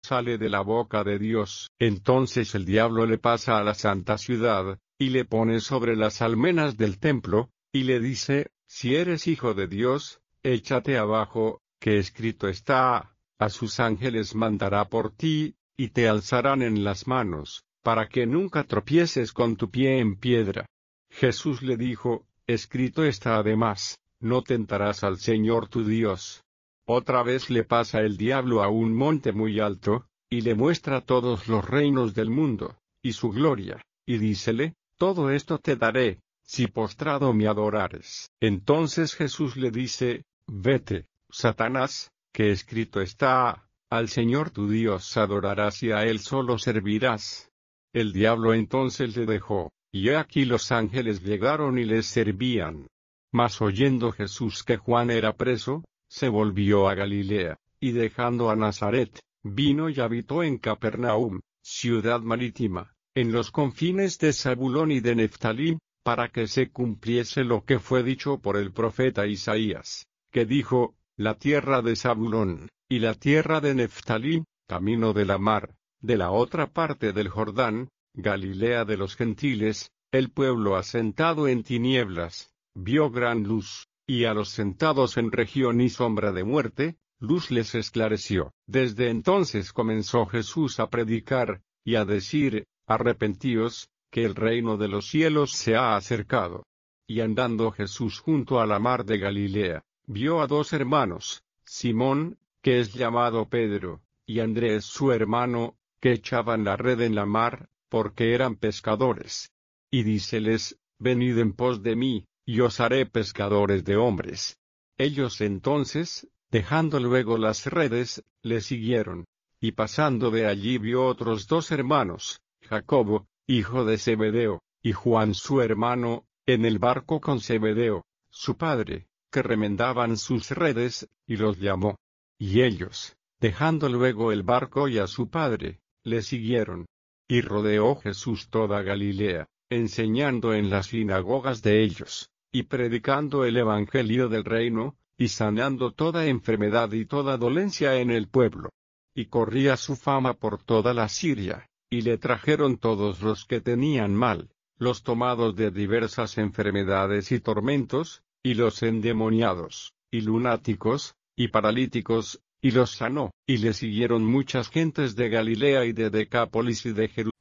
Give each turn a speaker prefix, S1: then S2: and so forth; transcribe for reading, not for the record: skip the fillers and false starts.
S1: sale de la boca de Dios. Entonces el diablo le pasa a la santa ciudad, y le pone sobre las almenas del templo, y le dice: si eres hijo de Dios, échate abajo, que escrito está: a sus ángeles mandará por ti, y te alzarán en las manos, para que nunca tropieces con tu pie en piedra. Jesús le dijo: escrito está además: no tentarás al Señor tu Dios. Otra vez le pasa el diablo a un monte muy alto, y le muestra todos los reinos del mundo, y su gloria, y dícele: todo esto te daré, si postrado me adorares. Entonces Jesús le dice: vete, Satanás, que escrito está: al Señor tu Dios adorarás y a Él solo servirás. El diablo entonces le dejó, y he aquí los ángeles llegaron y les servían. Mas oyendo Jesús que Juan era preso, se volvió a Galilea, y dejando a Nazaret, vino y habitó en Capernaum, ciudad marítima, en los confines de Zabulón y de Neftalí, para que se cumpliese lo que fue dicho por el profeta Isaías, que dijo: la tierra de Zabulón, y la tierra de Neftalí, camino de la mar, de la otra parte del Jordán, Galilea de los gentiles, el pueblo asentado en tinieblas, vio gran luz, y a los sentados en región y sombra de muerte, luz les esclareció. Desde entonces comenzó Jesús a predicar, y a decir: arrepentíos, que el reino de los cielos se ha acercado. Y andando Jesús junto a la mar de Galilea, vio a dos hermanos, Simón, que es llamado Pedro, y Andrés su hermano, que echaban la red en la mar, porque eran pescadores. Y díceles: venid en pos de mí, y os haré pescadores de hombres. Ellos entonces, dejando luego las redes, le siguieron. Y pasando de allí vio otros dos hermanos, Jacobo, hijo de Zebedeo, y Juan su hermano, en el barco con Zebedeo, su padre, que remendaban sus redes, y los llamó. Y ellos, dejando luego el barco y a su padre, le siguieron. Y rodeó Jesús toda Galilea, enseñando en las sinagogas de ellos, y predicando el evangelio del reino, y sanando toda enfermedad y toda dolencia en el pueblo. Y corría su fama por toda la Siria, y le trajeron todos los que tenían mal, los tomados de diversas enfermedades y tormentos, y los endemoniados, y lunáticos, y paralíticos, y los sanó. Y le siguieron muchas gentes de Galilea y de Decápolis y de Jerusalén.